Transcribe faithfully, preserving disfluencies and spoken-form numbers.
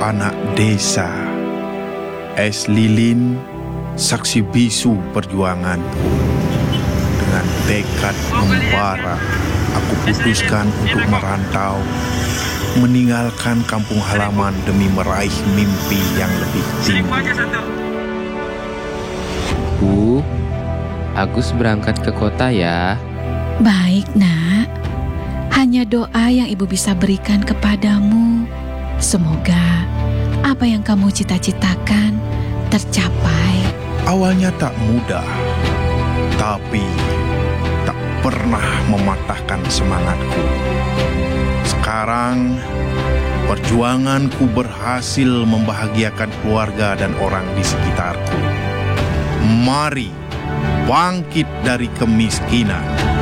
anak desa, es lilin, saksi bisu perjuanganku. Dengan tekad membara, aku putuskan untuk merantau, meninggalkan kampung halaman demi meraih mimpi yang lebih tinggi. Bu, Agus berangkat ke kota ya. Baik, Nak. Hanya doa yang Ibu bisa berikan kepadamu. Semoga apa yang kamu cita-citakan tercapai. Awalnya tak mudah, tapi tak pernah mematahkan semangatku. Sekarang, perjuanganku berhasil membahagiakan keluarga dan orang di sekitarku. Mari bangkit dari kemiskinan.